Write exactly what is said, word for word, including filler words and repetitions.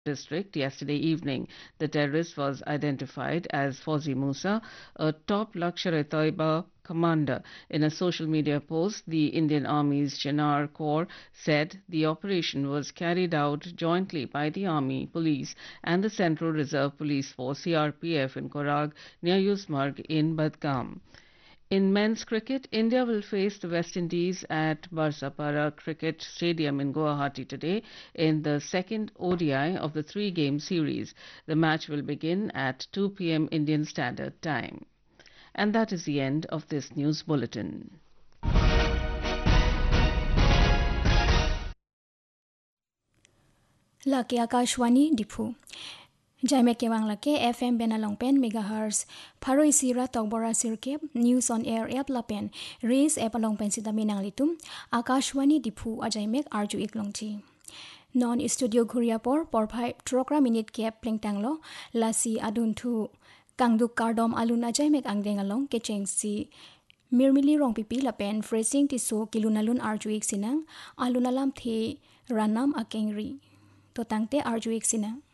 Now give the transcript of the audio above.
district yesterday evening. The terrorist was identified as Fauzi Musa, a top Lashkar-e-Taiba commander. In a social media post, the Indian Army's Chenar Corps said the operation was carried out jointly by the Army, Police and the Central Reserve Police Force C R P F in Korag near Yusmarg in Badgam. In men's cricket, India will face the West Indies at Barsapara Cricket Stadium in Guwahati today in the second O D I of the three-game series. The match will begin at two p m Indian Standard Time. And that is the end of this news bulletin. Laki Akashwani Dipu Jaime Kewang Lake F M Benalongpen Megahertz Paro Isira Togbora Sirkep News on Air App Lapen Raise Epalongpen Sitaminang Litum Akashwani Dipu Ajaimek Arju Iklongti Non Studio Guriapor Porpai Trokra Minute Kep Plingtanglo Lasi Aduntu Kangduk Kardom Alun Ajaimek Angdengalong Kechengsi Mirmili Rong Pipi Lapen Phrasing Tiso Kilunalun Arju Iksinang Alunalam The Ranam Akengri Totangte Arju Iksinang